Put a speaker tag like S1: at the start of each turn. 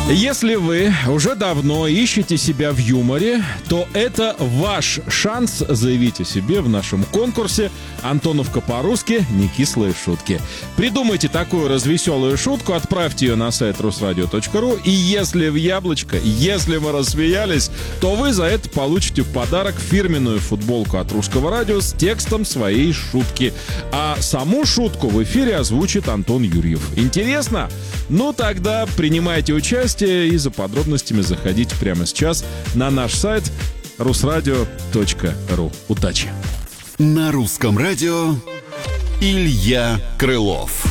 S1: Если вы уже давно ищете себя в юморе, то это ваш шанс заявить о себе в нашем конкурсе «Антоновка по-русски. Не кислые шутки». Придумайте такую развеселую шутку, отправьте ее на сайт rusradio.ru, и если в яблочко, если вы рассмеялись, то вы за это получите в подарок фирменную футболку от Русского радио с текстом своей шутки. А саму шутку в эфире озвучит Антон Юрьев. Интересно? Ну тогда принимайте участие, и за подробностями заходите прямо сейчас на наш сайт rusradio.ru. Удачи!
S2: На Русском радио Илья Крылов.